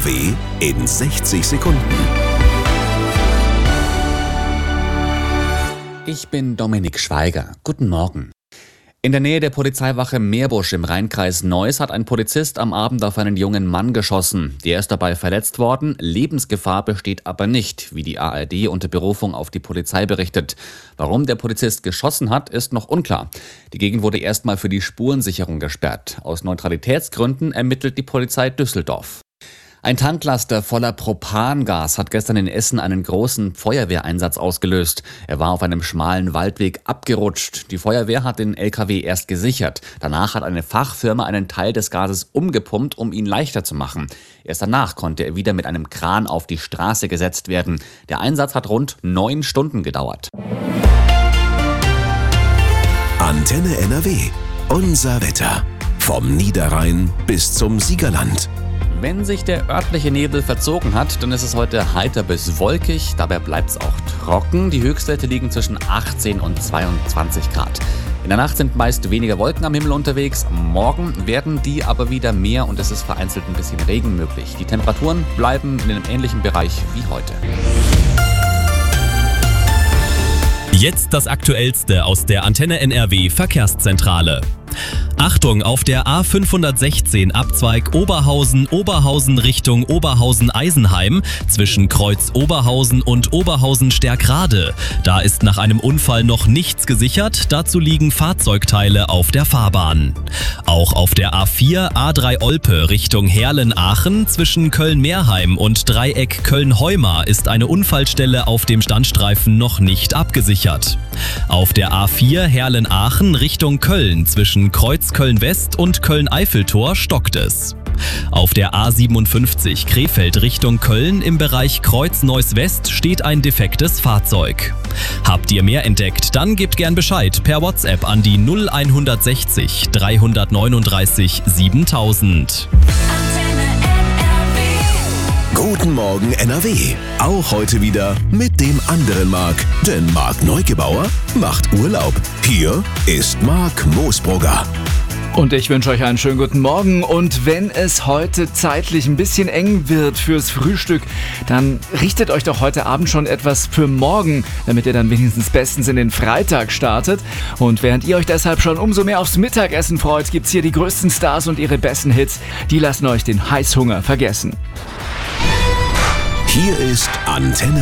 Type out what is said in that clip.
NRW in 60 Sekunden. Ich bin Dominik Schweiger. Guten Morgen. In der Nähe der Polizeiwache Meerbusch im Rheinkreis Neuss hat ein Polizist am Abend auf einen jungen Mann geschossen. Der ist dabei verletzt worden. Lebensgefahr besteht aber nicht, wie die ARD unter Berufung auf die Polizei berichtet. Warum der Polizist geschossen hat, ist noch unklar. Die Gegend wurde erstmal für die Spurensicherung gesperrt. Aus Neutralitätsgründen ermittelt die Polizei Düsseldorf. Ein Tanklaster voller Propangas hat gestern in Essen einen großen Feuerwehreinsatz ausgelöst. Er war auf einem schmalen Waldweg abgerutscht. Die Feuerwehr hat den LKW erst gesichert. Danach hat eine Fachfirma einen Teil des Gases umgepumpt, um ihn leichter zu machen. Erst danach konnte er wieder mit einem Kran auf die Straße gesetzt werden. Der Einsatz hat rund 9 Stunden gedauert. Antenne NRW. Unser Wetter. Vom Niederrhein bis zum Siegerland. Wenn sich der örtliche Nebel verzogen hat, dann ist es heute heiter bis wolkig. Dabei bleibt es auch trocken. Die Höchstwerte liegen zwischen 18 und 22 Grad. In der Nacht sind meist weniger Wolken am Himmel unterwegs. Morgen werden die aber wieder mehr und es ist vereinzelt ein bisschen Regen möglich. Die Temperaturen bleiben in einem ähnlichen Bereich wie heute. Jetzt das Aktuellste aus der Antenne NRW Verkehrszentrale. Achtung, auf der A516 Abzweig Oberhausen Richtung Oberhausen-Eisenheim zwischen Kreuz Oberhausen und Oberhausen-Stärkrade. Da ist nach einem Unfall noch nichts gesichert, dazu liegen Fahrzeugteile auf der Fahrbahn. Auch auf der A4 A3 Olpe Richtung Herlen-Aachen zwischen Köln-Meerheim und Dreieck Köln-Heumar ist eine Unfallstelle auf dem Standstreifen noch nicht abgesichert. Auf der A4 Herlen-Aachen Richtung Köln zwischen Kreuz Köln-West und Köln-Eiffeltor stockt es. Auf der A57 Krefeld Richtung Köln im Bereich Kreuz-Neuss-West steht ein defektes Fahrzeug. Habt ihr mehr entdeckt, dann gebt gern Bescheid per WhatsApp an die 0160 339 7000. Guten Morgen NRW. Auch heute wieder mit dem anderen Marc. Denn Marc Neugebauer macht Urlaub. Hier ist Marc Moosbrugger. Und ich wünsche euch einen schönen guten Morgen. Und wenn es heute zeitlich ein bisschen eng wird fürs Frühstück, dann richtet euch doch heute Abend schon etwas für morgen, damit ihr dann wenigstens bestens in den Freitag startet. Und während ihr euch deshalb schon umso mehr aufs Mittagessen freut, gibt's hier die größten Stars und ihre besten Hits. Die lassen euch den Heißhunger vergessen. Hier ist Antenne